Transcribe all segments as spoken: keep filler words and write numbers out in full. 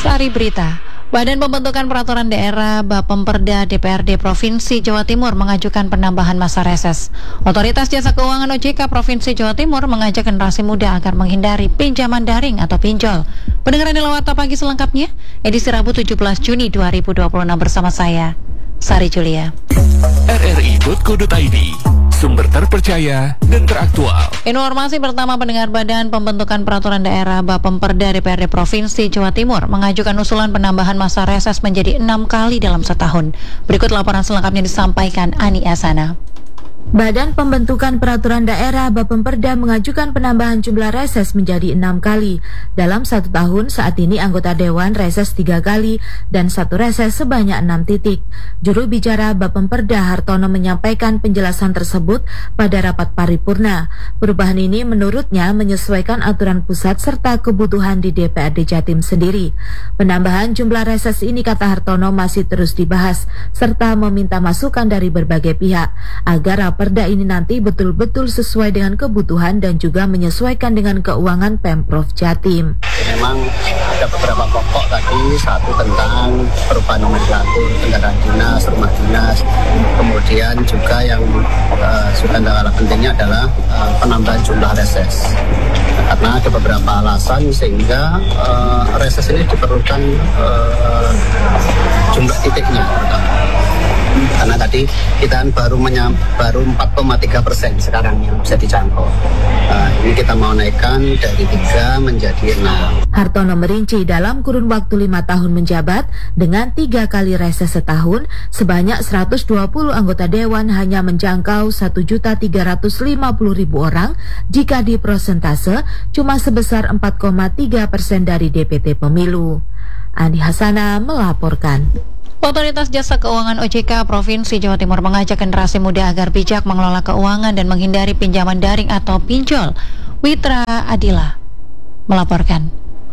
Sari Berita. Badan Pembentukan Peraturan Daerah Bapemperda D P R D Provinsi Jawa Timur mengajukan penambahan masa reses. Otoritas Jasa Keuangan O J K Provinsi Jawa Timur mengajak generasi muda agar menghindari pinjaman daring atau pinjol. Pendengaran Warta Pagi selengkapnya, edisi Rabu tujuh belas Juni dua ribu dua puluh enam bersama saya, Sari Julia. R R I titik co titik I D, sumber terpercaya dan teraktual. Informasi pertama, pendengar, Badan Pembentukan Peraturan Daerah Bapemperda D P R D Provinsi Jawa Timur mengajukan usulan penambahan masa reses menjadi enam kali dalam setahun. Berikut laporan selengkapnya disampaikan Ani Asana. Badan Pembentukan Peraturan Daerah Bapemperda mengajukan penambahan jumlah reses menjadi enam kali. Dalam satu tahun, saat ini anggota Dewan reses tiga kali dan satu reses sebanyak enam titik. Juru bicara Bapemperda Hartono menyampaikan penjelasan tersebut pada rapat paripurna. Perubahan ini menurutnya menyesuaikan aturan pusat serta kebutuhan di D P R D Jatim sendiri. Penambahan jumlah reses ini, kata Hartono, masih terus dibahas serta meminta masukan dari berbagai pihak agar Perda ini nanti betul-betul sesuai dengan kebutuhan dan juga menyesuaikan dengan keuangan Pemprov Jatim. Memang ada beberapa pokok tadi, satu tentang perubahan nomenklatur kendaraan dinas, rumah dinas, kemudian juga yang uh, sudah tidak kalah pentingnya adalah uh, penambahan jumlah reses. Karena ada beberapa alasan sehingga uh, reses ini diperlukan uh, jumlah titiknya. Karena tadi kita kan baru menyam, baru empat koma tiga persen sekarang yang bisa dijangkau. Nah, ini kita mau naikkan dari tiga menjadi enam. Hartono merinci dalam kurun waktu lima tahun menjabat dengan tiga kali reses setahun, sebanyak seratus dua puluh anggota Dewan hanya menjangkau satu juta tiga ratus lima puluh ribu orang, jika di prosentase cuma sebesar empat koma tiga persen dari D P T pemilu. Ani Hasana melaporkan. Otoritas Jasa Keuangan O J K Provinsi Jawa Timur mengajak generasi muda agar bijak mengelola keuangan dan menghindari pinjaman daring atau pinjol. Witra Adila melaporkan.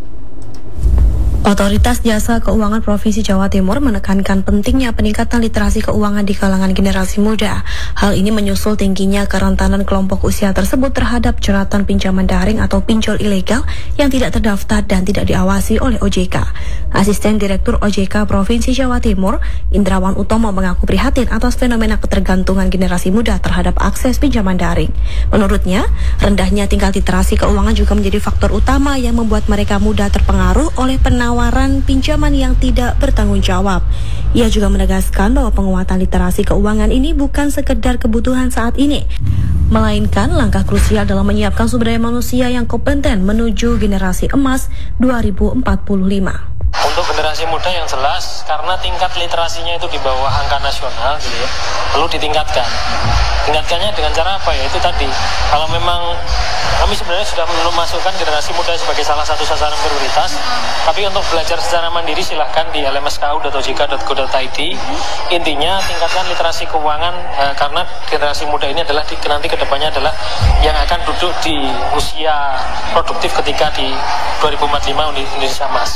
Otoritas Jasa Keuangan Provinsi Jawa Timur menekankan pentingnya peningkatan literasi keuangan di kalangan generasi muda. Hal ini menyusul tingginya kerentanan kelompok usia tersebut terhadap jeratan pinjaman daring atau pinjol ilegal yang tidak terdaftar dan tidak diawasi oleh O J K. Asisten Direktur O J K Provinsi Jawa Timur, Indrawan Utomo, mengaku prihatin atas fenomena ketergantungan generasi muda terhadap akses pinjaman daring. Menurutnya, rendahnya tingkat literasi keuangan juga menjadi faktor utama yang membuat mereka mudah terpengaruh oleh penawaran penawaran pinjaman yang tidak bertanggung jawab. Ia juga menegaskan bahwa penguatan literasi keuangan ini bukan sekedar kebutuhan saat ini, melainkan langkah krusial dalam menyiapkan sumber daya manusia yang kompeten menuju generasi emas dua ribu empat puluh lima. Untuk generasi muda yang jelas, karena tingkat literasinya itu di bawah angka nasional, gitu ya, perlu ditingkatkan. Tingkatkannya dengan cara apa ya? Itu tadi, kalau memang kami sebenarnya sudah memasukkan generasi muda sebagai salah satu sasaran prioritas, tapi untuk belajar secara mandiri silahkan di l m s k u dot o j k dot go dot i d. Intinya tingkatkan literasi keuangan, eh, karena generasi muda ini adalah di, nanti kedepannya adalah yang akan duduk di usia produktif ketika di dua ribu empat puluh lima Indonesia Emas.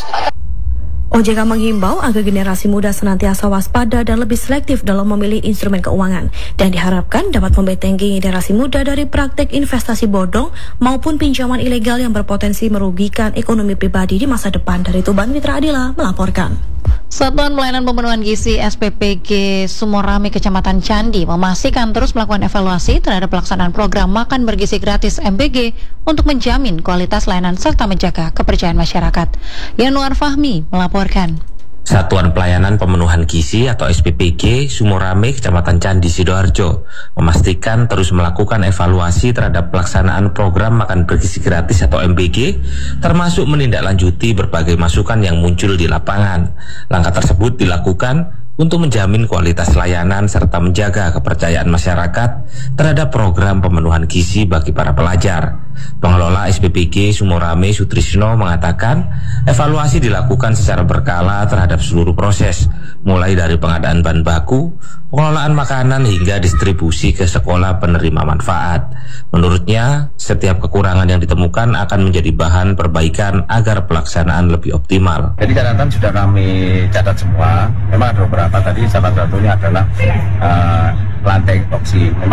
O J K menghimbau agar generasi muda senantiasa waspada dan lebih selektif dalam memilih instrumen keuangan dan diharapkan dapat membentengi generasi muda dari praktik investasi bodong maupun pinjaman ilegal yang berpotensi merugikan ekonomi pribadi di masa depan. Dari Tuban, Witra Adila melaporkan. Satuan Pelayanan Pemenuhan Gizi S P P G Sumorame Kecamatan Candi memastikan terus melakukan evaluasi terhadap pelaksanaan program makan bergizi gratis M B G untuk menjamin kualitas layanan serta menjaga kepercayaan masyarakat. Yanuar Fahmi melaporkan. Satuan Pelayanan Pemenuhan Gizi atau S P P G Sumorame Kecamatan Candi Sidoarjo memastikan terus melakukan evaluasi terhadap pelaksanaan program makan bergizi gratis atau M B G, termasuk menindaklanjuti berbagai masukan yang muncul di lapangan. Langkah tersebut dilakukan untuk menjamin kualitas layanan serta menjaga kepercayaan masyarakat terhadap program pemenuhan gizi bagi para pelajar. Pengelola S P P G Sumorame Sutrisno mengatakan evaluasi dilakukan secara berkala terhadap seluruh proses, mulai dari pengadaan bahan baku, pengelolaan makanan hingga distribusi ke sekolah penerima manfaat. Menurutnya, setiap kekurangan yang ditemukan akan menjadi bahan perbaikan agar pelaksanaan lebih optimal. Jadi catatan sudah kami catat semua. Memang ada beberapa tadi, salah satunya adalah uh, lantai toksi. Memang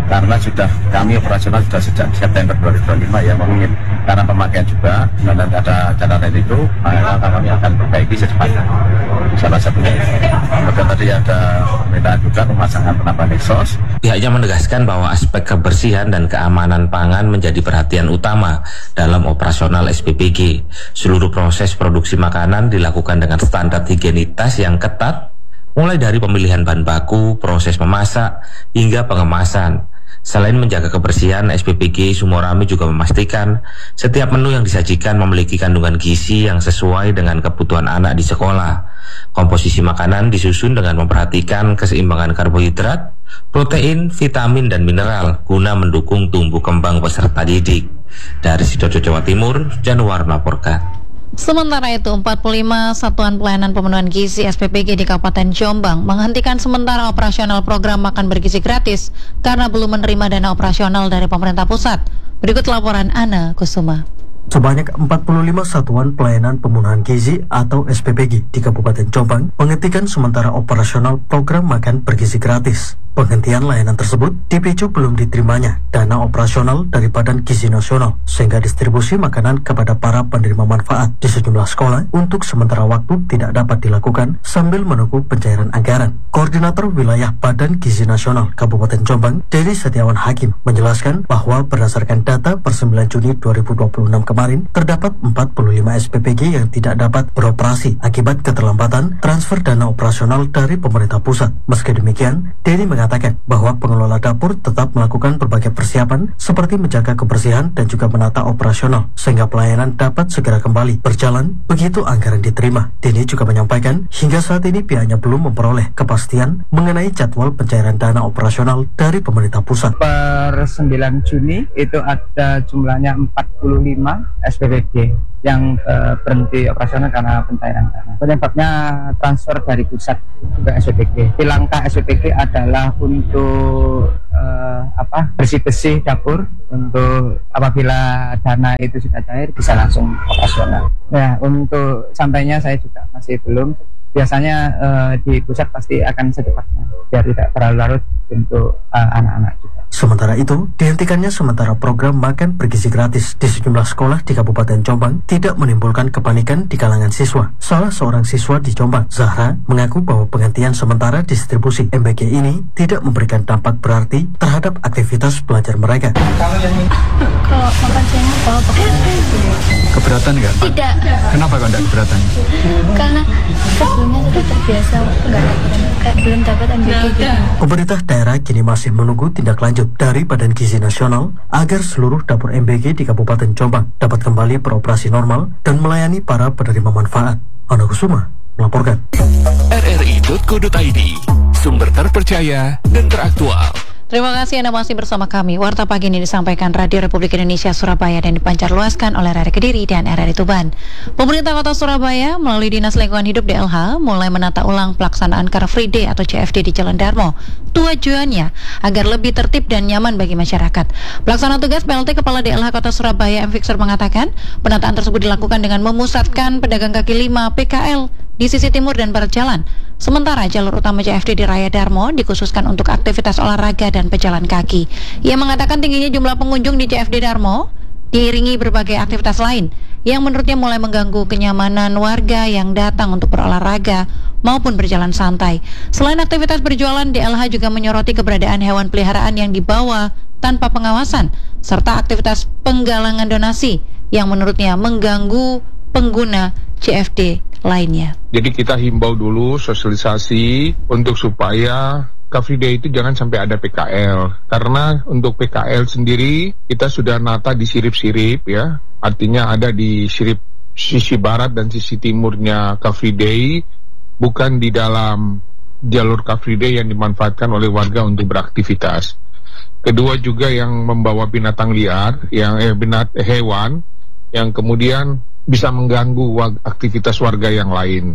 karena sudah kami operasional sudah sejak September dua ribu dua puluh lima ya, mungkin karena pemakaian juga dan ada catatan itu, maka kami akan perbaiki secepatnya. Salah satunya kemudian tadi ada permintaan juga pemasangan penambahan exhaust. Pihaknya menegaskan bahwa aspek kebersihan dan keamanan pangan menjadi perhatian utama dalam operasional S P P G. Seluruh proses produksi makanan dilakukan dengan standar higienitas yang ketat, mulai dari pemilihan bahan baku, proses memasak, hingga pengemasan. Selain menjaga kebersihan, S P P G Sumorami juga memastikan setiap menu yang disajikan memiliki kandungan gizi yang sesuai dengan kebutuhan anak di sekolah. Komposisi makanan disusun dengan memperhatikan keseimbangan karbohidrat, protein, vitamin, dan mineral guna mendukung tumbuh kembang peserta didik. Dari Sidoarjo, Jawa Timur, Januar melaporkan. Sementara itu, empat puluh lima Satuan Pelayanan Pemenuhan Gizi S P P G di Kabupaten Jombang menghentikan sementara operasional program makan bergizi gratis karena belum menerima dana operasional dari pemerintah pusat. Berikut laporan Ana Kusuma. Sebanyak empat puluh lima Satuan Pelayanan Pemenuhan Gizi atau S P P G di Kabupaten Jombang menghentikan sementara operasional program makan bergizi gratis. Penghentian layanan tersebut dipicu belum diterimanya dana operasional dari Badan Gizi Nasional, sehingga distribusi makanan kepada para penerima manfaat di sejumlah sekolah untuk sementara waktu tidak dapat dilakukan sambil menunggu pencairan anggaran. Koordinator Wilayah Badan Gizi Nasional Kabupaten Jombang, Dery Setiawan Hakim, menjelaskan bahwa berdasarkan data per sembilan Juni dua ribu dua puluh enam kemarin, terdapat empat puluh lima S P P G yang tidak dapat beroperasi akibat keterlambatan transfer dana operasional dari pemerintah pusat. Meski demikian, Dery mengatakan mengatakan bahwa pengelola dapur tetap melakukan berbagai persiapan seperti menjaga kebersihan dan juga menata operasional sehingga pelayanan dapat segera kembali berjalan begitu anggaran diterima. Denny juga menyampaikan hingga saat ini pihaknya belum memperoleh kepastian mengenai jadwal pencairan dana operasional dari pemerintah pusat. Per sembilan Juni itu ada jumlahnya empat puluh lima S P P G yang uh, berhenti operasional karena pencairan dana. Penyebabnya transfer dari pusat ke S P P G. Langkah S P P G adalah untuk uh, apa bersih-bersih dapur untuk apabila dana itu sudah cair bisa langsung operasional. Ya, untuk sampainya saya juga masih belum. Biasanya uh, di pusat pasti akan secepatnya biar tidak berlarut-larut untuk uh, anak-anak juga. Sementara itu, dihentikannya sementara program makan bergizi gratis di sejumlah sekolah di Kabupaten Jombang tidak menimbulkan kepanikan di kalangan siswa. Salah seorang siswa di Jombang, Zahra, mengaku bahwa penghentian sementara distribusi M B G ini tidak memberikan dampak berarti terhadap aktivitas belajar mereka. Kalau makan siang apa? Keberatan nggak? Tidak. Kenapa kok nggak keberatan? Karena sebelumnya sudah terbiasa nggak kayak belum dapat M B G gitu. Pemerintah daerah kini masih menunggu tindak lanjut dari Badan Gizi Nasional agar seluruh dapur M B G di Kabupaten Jombang dapat kembali beroperasi normal dan melayani para penerima manfaat. Ana Kusuma melaporkan. R R I titik co titik I D, sumber terpercaya dan teraktual. Terima kasih Anda masih bersama kami. Warta pagi ini disampaikan Radio Republik Indonesia Surabaya dan dipancarluaskan oleh R R I Kediri dan R R I Tuban. Pemerintah Kota Surabaya melalui Dinas Lingkungan Hidup D L H mulai menata ulang pelaksanaan Car Free Day atau C F D di Jalan Darmo. Tujuannya agar lebih tertib dan nyaman bagi masyarakat. Pelaksana tugas P L T Kepala D L H Kota Surabaya M. Victor mengatakan penataan tersebut dilakukan dengan memusatkan pedagang kaki lima P K L di sisi timur dan barat jalan. Sementara jalur utama C F D di Raya Darmo dikhususkan untuk aktivitas olahraga dan pejalan kaki. Ia mengatakan tingginya jumlah pengunjung di C F D Darmo diiringi berbagai aktivitas lain yang menurutnya mulai mengganggu kenyamanan warga yang datang untuk berolahraga maupun berjalan santai. Selain aktivitas berjualan, D L H juga menyoroti keberadaan hewan peliharaan yang dibawa tanpa pengawasan serta aktivitas penggalangan donasi yang menurutnya mengganggu pengguna C F D lainnya. Jadi kita himbau dulu sosialisasi untuk supaya Car Free Day itu jangan sampai ada P K L. Karena untuk P K L sendiri kita sudah nata di sirip-sirip ya. Artinya ada di sirip sisi barat dan sisi timurnya Car Free Day, bukan di dalam jalur Car Free Day yang dimanfaatkan oleh warga untuk beraktivitas. Kedua juga yang membawa binatang liar, yang eh, binat hewan yang kemudian bisa mengganggu aktivitas warga yang lain.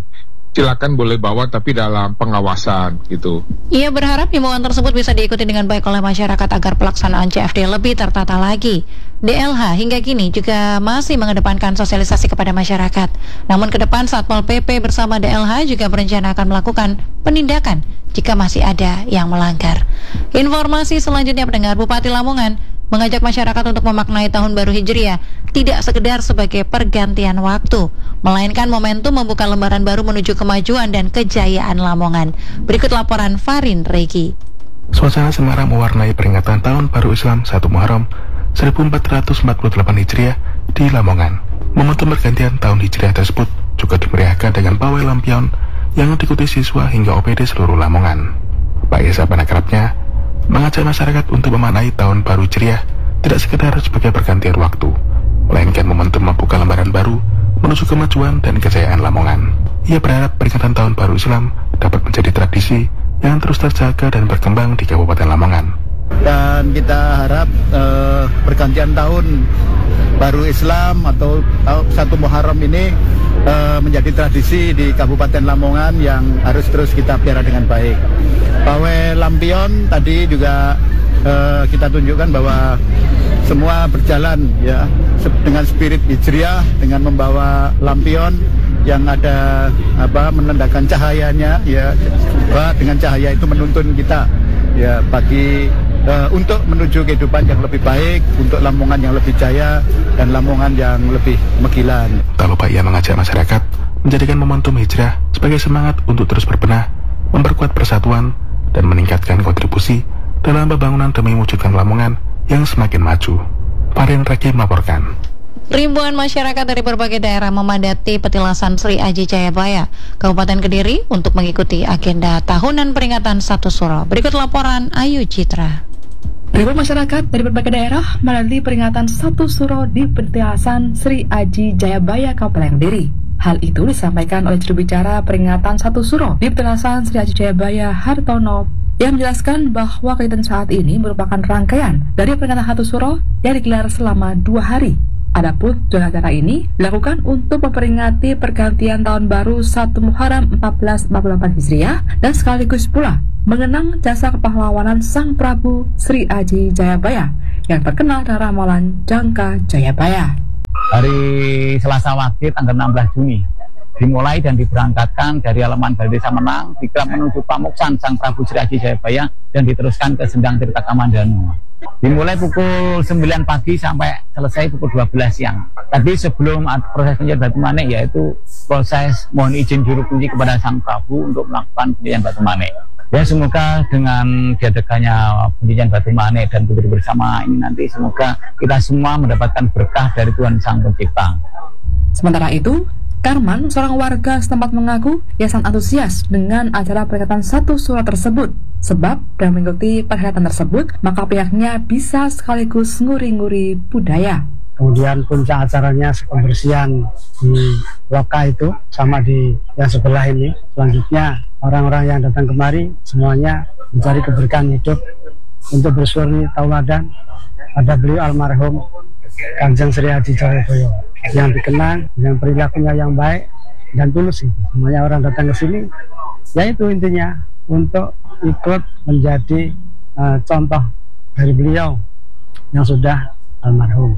silakan boleh bawa tapi dalam pengawasan gitu. Ia berharap himbauan tersebut bisa diikuti dengan baik oleh masyarakat agar pelaksanaan C F D lebih tertata lagi. D L H hingga kini juga masih mengedepankan sosialisasi kepada masyarakat. Namun ke depan Satpol P P bersama D L H juga berencana akan melakukan penindakan jika masih ada yang melanggar. Informasi selanjutnya, pendengar, Bupati Lamongan mengajak masyarakat untuk memaknai Tahun Baru Hijriah tidak sekedar sebagai pergantian waktu, melainkan momentum membuka lembaran baru menuju kemajuan dan kejayaan Lamongan. Berikut laporan Farin Regi. Suasana Semarang mewarnai peringatan Tahun Baru Islam satu Muharram seribu empat ratus empat puluh delapan Hijriah di Lamongan. Momentum pergantian Tahun Hijriah tersebut juga dimeriahkan dengan pawai lampion yang diikuti siswa hingga O P D seluruh Lamongan. Pak Yesa Panakrabnya mengajak masyarakat untuk memaknai Tahun Baru Hijriah tidak sekedar sebagai pergantian waktu, melainkan momentum membuka lembaran baru menuju kemajuan dan kejayaan Lamongan. Ia berharap peringatan Tahun Baru Islam dapat menjadi tradisi yang terus terjaga dan berkembang di Kabupaten Lamongan. Dan kita harap eh, pergantian Tahun Baru Islam atau satu Muharram ini eh, menjadi tradisi di Kabupaten Lamongan yang harus terus kita pelihara dengan baik. Pawai lampion tadi juga uh, kita tunjukkan bahwa semua berjalan ya dengan spirit hijriah, dengan membawa lampion yang ada apa menandakan cahayanya ya, bahwa dengan cahaya itu menuntun kita ya bagi uh, untuk menuju kehidupan yang lebih baik, untuk Lamongan yang lebih jaya dan Lamongan yang lebih megilan. Tak lupa ia mengajak masyarakat menjadikan momentum hijrah sebagai semangat untuk terus berbenah, memperkuat persatuan dan meningkatkan kontribusi dalam pembangunan demi mewujudkan Lamongan yang semakin maju. Farin Reki melaporkan. Ribuan masyarakat dari berbagai daerah memadati petilasan Sri Aji Jayabaya, Kabupaten Kediri untuk mengikuti agenda tahunan peringatan Satu Suro. Berikut laporan Ayu Citra. Ribuan masyarakat dari berbagai daerah memadati peringatan Satu Suro di petilasan Sri Aji Jayabaya, Kabupaten Kediri. Hal itu disampaikan oleh juru bicara peringatan Satu Suro di petilasan Sri Aji Jayabaya, Hartono, yang menjelaskan bahwa kegiatan saat ini merupakan rangkaian dari peringatan Satu Suro yang digelar selama dua hari. Adapun tujuan acara ini dilakukan untuk memperingati pergantian tahun baru satu Muharram seribu empat ratus empat puluh delapan Hijriah dan sekaligus pula mengenang jasa kepahlawanan Sang Prabu Sri Aji Jayabaya yang terkenal dengan ramalan Jangka Jayabaya. Hari Selasa Wage tanggal enam belas Juni dimulai dan diberangkatkan dari halaman Balai Desa Menang dikira menuju Pamuksan Sang Prabu Sri Aji Jayabaya dan diteruskan ke Sendang Tirta Kamandanu. Dimulai pukul sembilan pagi sampai selesai pukul dua belas siang. Tadi sebelum proses penyajian batu manik, yaitu proses mohon izin juru kunci kepada Sang Prabu untuk melakukan penyajian batu manik. Ya, semoga dengan diadakannya penyajian batu manik dan putri bersama ini nanti semoga kita semua mendapatkan berkah dari Tuhan Sang Pencipta. Sementara itu, Karman, seorang warga setempat, mengaku ia sangat antusias dengan acara peringatan Satu Suro tersebut. Sebab dengan mengikuti perhelatan tersebut, maka pihaknya bisa sekaligus nguri-nguri budaya. Kemudian puncak acaranya pembersihan di loka itu sama di yang sebelah ini. Selanjutnya orang-orang yang datang kemari semuanya mencari keberkahan hidup untuk bersuri tauladan pada beliau almarhum Kanjeng Sri Aji Jayabaya yang dikenang dengan perilakunya yang baik dan tulus. Semuanya orang datang ke sini, yaitu intinya untuk ikut menjadi uh, contoh dari beliau yang sudah almarhum,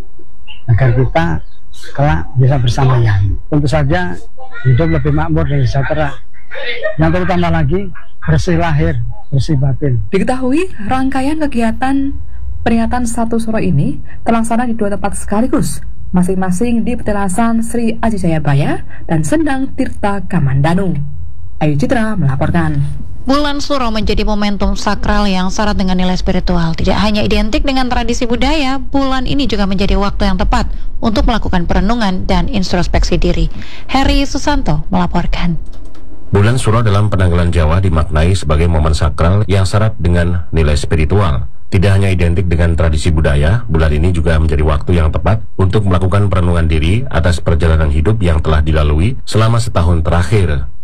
agar kita kelak bisa bersamanya. Tentu saja hidup lebih makmur dan sejahtera, yang terutama lagi bersih lahir, bersih batin. Diketahui rangkaian kegiatan peringatan Satu Suro ini terlaksana di dua tempat sekaligus, masing-masing di petilasan Sri Aji Jayabaya dan Sendang Tirta Kamandanu. Ayu Citra melaporkan. Bulan Suro menjadi momentum sakral yang syarat dengan nilai spiritual. Tidak hanya identik dengan tradisi budaya, bulan ini juga menjadi waktu yang tepat untuk melakukan perenungan dan introspeksi diri. Heri Susanto melaporkan. Bulan Suro dalam penanggalan Jawa dimaknai sebagai momen sakral yang syarat dengan nilai spiritual. Tidak hanya identik dengan tradisi budaya, bulan ini juga menjadi waktu yang tepat untuk melakukan perenungan diri atas perjalanan hidup yang telah dilalui selama setahun terakhir.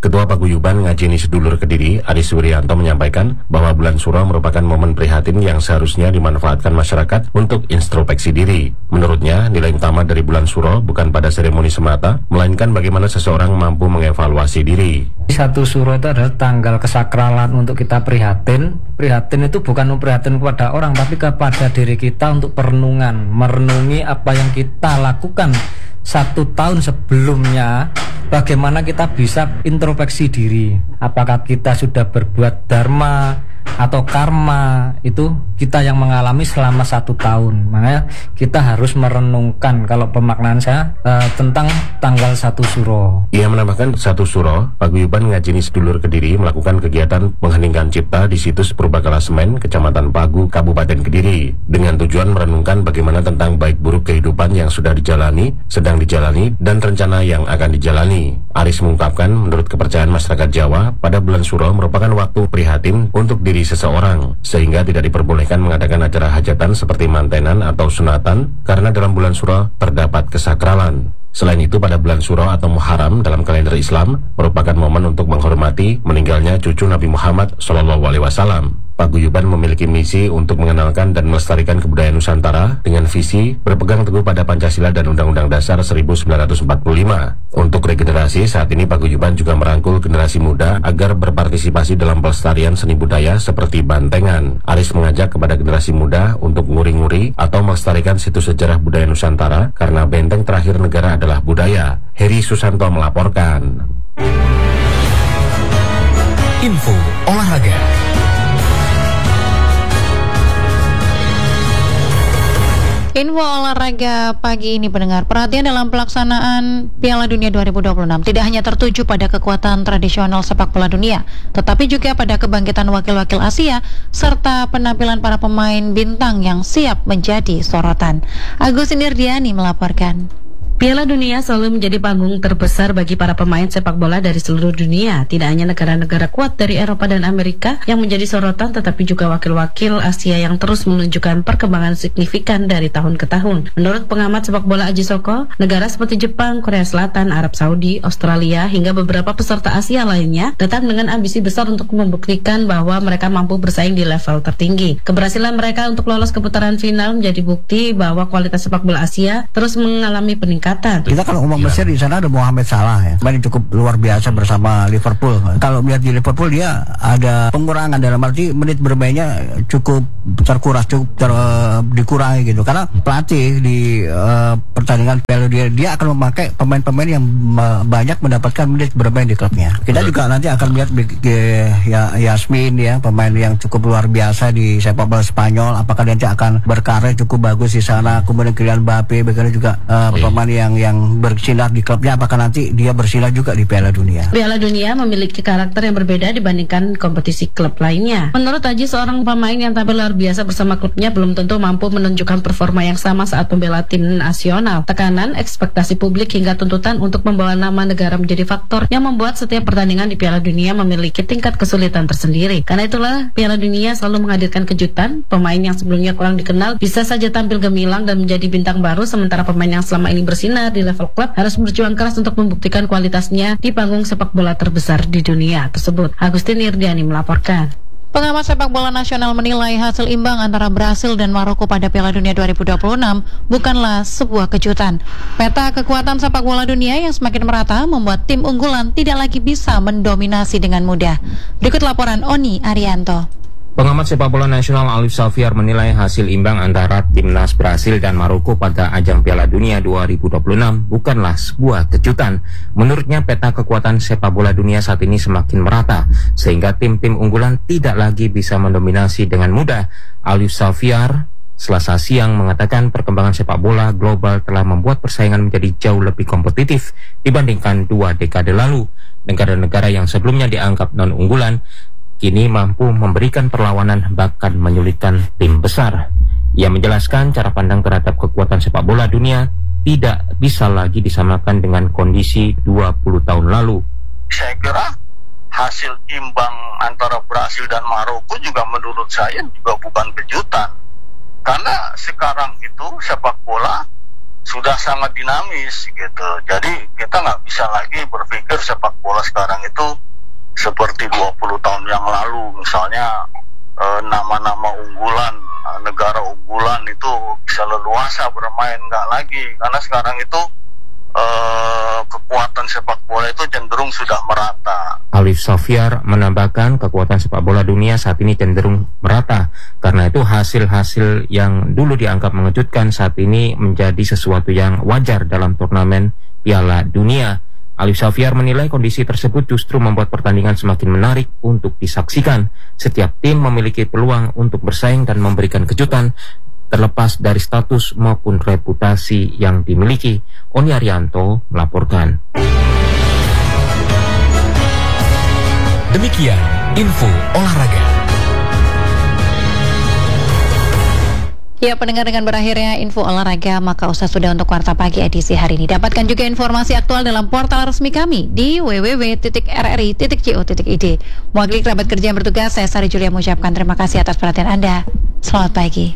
Ketua Paguyuban Ngajini Sedulur Kediri, Aris Wirianto menyampaikan bahwa bulan Suro merupakan momen prihatin yang seharusnya dimanfaatkan masyarakat untuk introspeksi diri. Menurutnya, nilai utama dari bulan Suro bukan pada seremoni semata, melainkan bagaimana seseorang mampu mengevaluasi diri. Satu Suro itu adalah tanggal kesakralan untuk kita prihatin. Prihatin itu bukan prihatin kepada orang, tapi kepada diri kita untuk perenungan, merenungi apa yang kita lakukan satu tahun sebelumnya, bagaimana kita bisa introspeksi diri, apakah kita sudah berbuat dharma atau karma, itu kita yang mengalami selama satu tahun. Makanya kita harus merenungkan, kalau pemaknaan saya uh, tentang tanggal satu Suro. Ia menambahkan satu Suro, Paguyuban Ngajini Sedulur Kediri melakukan kegiatan mengheningkan cipta di situs Purbakala Semen, Kecamatan Pagu, Kabupaten Kediri, dengan tujuan merenungkan bagaimana tentang baik buruk kehidupan yang sudah dijalani, sedang dijalani, dan rencana yang akan dijalani. Aris mengungkapkan, menurut kepercayaan masyarakat Jawa, pada bulan Suro merupakan waktu prihatin untuk diri seseorang, sehingga tidak diperbolehkan mengadakan acara hajatan seperti mantenan atau sunatan, karena dalam bulan Suro terdapat kesakralan. Selain itu, pada bulan Suro atau Muharram dalam kalender Islam merupakan momen untuk menghormati meninggalnya cucu Nabi Muhammad shallallahu alaihi wasallam. Paguyuban memiliki misi untuk mengenalkan dan melestarikan kebudayaan Nusantara dengan visi berpegang teguh pada Pancasila dan Undang-Undang Dasar seribu sembilan ratus empat puluh lima. Untuk regenerasi, saat ini Paguyuban juga merangkul generasi muda agar berpartisipasi dalam pelestarian seni budaya seperti bantengan. Aris mengajak kepada generasi muda untuk nguri-nguri atau melestarikan situs sejarah budaya Nusantara karena benteng terakhir negara adalah budaya. Heri Susanto melaporkan. Info olahraga. Info olahraga pagi ini pendengar, perhatian dalam pelaksanaan Piala Dunia dua ribu dua puluh enam tidak hanya tertuju pada kekuatan tradisional sepak bola dunia, tetapi juga pada kebangkitan wakil-wakil Asia serta penampilan para pemain bintang yang siap menjadi sorotan. Agus Nirdiani melaporkan. Piala Dunia selalu menjadi panggung terbesar bagi para pemain sepak bola dari seluruh dunia. Tidak hanya negara-negara kuat dari Eropa dan Amerika yang menjadi sorotan, tetapi juga wakil-wakil Asia yang terus menunjukkan perkembangan signifikan dari tahun ke tahun. Menurut pengamat sepak bola Aji Soko, negara seperti Jepang, Korea Selatan, Arab Saudi, Australia, hingga beberapa peserta Asia lainnya datang dengan ambisi besar untuk membuktikan bahwa mereka mampu bersaing di level tertinggi. Keberhasilan mereka untuk lolos ke putaran final menjadi bukti bahwa kualitas sepak bola Asia terus mengalami peningkatan. Kita kalau ngomong Mesir, di sana ada Mohamed Salah ya, main cukup luar biasa bersama Liverpool. Kalau melihat di Liverpool, dia ada pengurangan dalam arti menit bermainnya cukup terkuras, cukup ter, uh, dikurangi gitu. Karena pelatih di uh, pertandingan Piala Dunia dia akan memakai pemain-pemain yang uh, banyak mendapatkan menit bermain di klubnya. Kita juga nanti akan melihat ya, Yasmin ya, pemain yang cukup luar biasa di sepak bola Spanyol. Apakah nanti akan berkarir cukup bagus di sana? Kemudian Kylian Mbappe, bagaimana juga uh, pemain yang yang yang bersinar di klubnya, apakah nanti dia bersinar juga di Piala Dunia? Piala Dunia memiliki karakter yang berbeda dibandingkan kompetisi klub lainnya. Menurut Aji, seorang pemain yang tampil luar biasa bersama klubnya belum tentu mampu menunjukkan performa yang sama saat membela tim nasional. Tekanan, ekspektasi publik hingga tuntutan untuk membawa nama negara menjadi faktor yang membuat setiap pertandingan di Piala Dunia memiliki tingkat kesulitan tersendiri. Karena itulah Piala Dunia selalu menghadirkan kejutan. Pemain yang sebelumnya kurang dikenal bisa saja tampil gemilang dan menjadi bintang baru, sementara pemain yang selama ini bersinar di level klub harus berjuang keras untuk membuktikan kualitasnya di panggung sepak bola terbesar di dunia tersebut. Agustin Irdiani melaporkan. Pengamat sepak bola nasional menilai hasil imbang antara Brasil dan Maroko pada Piala Dunia dua ribu dua puluh enam bukanlah sebuah kejutan. Peta kekuatan sepak bola dunia yang semakin merata membuat tim unggulan tidak lagi bisa mendominasi dengan mudah. Berikut laporan Oni Arianto. Pengamat sepak bola nasional Alif Safiar menilai hasil imbang antara timnas Brasil dan Maroko pada ajang Piala Dunia dua ribu dua puluh enam bukanlah sebuah kejutan. Menurutnya peta kekuatan sepak bola dunia saat ini semakin merata, sehingga tim-tim unggulan tidak lagi bisa mendominasi dengan mudah. Alif Safiar Selasa siang mengatakan perkembangan sepak bola global telah membuat persaingan menjadi jauh lebih kompetitif dibandingkan dua dekade lalu. Negara-negara yang sebelumnya dianggap non-unggulan kini mampu memberikan perlawanan bahkan menyulitkan tim besar. Ia menjelaskan cara pandang terhadap kekuatan sepak bola dunia tidak bisa lagi disamakan dengan kondisi dua puluh tahun lalu. Saya kira hasil imbang antara Brasil dan Maroko juga menurut saya juga bukan kejutan. Karena sekarang itu sepak bola sudah sangat dinamis gitu. Jadi kita nggak bisa lagi berpikir sepak bola bola sekarang itu seperti dua puluh tahun yang lalu, misalnya eh, nama-nama unggulan, negara unggulan itu bisa leluasa bermain, nggak lagi, karena sekarang itu eh, kekuatan sepak bola itu cenderung sudah merata. Alif Sofiar menambahkan kekuatan sepak bola dunia saat ini cenderung merata. Karena itu hasil-hasil yang dulu dianggap mengejutkan saat ini menjadi sesuatu yang wajar dalam turnamen Piala Dunia. Alif Sofiar menilai kondisi tersebut justru membuat pertandingan semakin menarik untuk disaksikan. Setiap tim memiliki peluang untuk bersaing dan memberikan kejutan terlepas dari status maupun reputasi yang dimiliki. Oni Arianto melaporkan. Demikian info olahraga. Ya, pendengar, dengan berakhirnya info olahraga, maka usah sudah untuk Warta Pagi edisi hari ini. Dapatkan juga informasi aktual dalam portal resmi kami di w w w titik r r i titik co titik i d. Mewakili kerabat kerja yang bertugas, saya Sari Julia mengucapkan terima kasih atas perhatian Anda. Selamat pagi.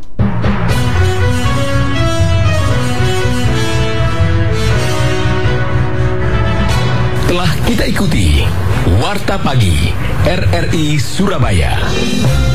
Telah kita ikuti Warta Pagi R R I Surabaya.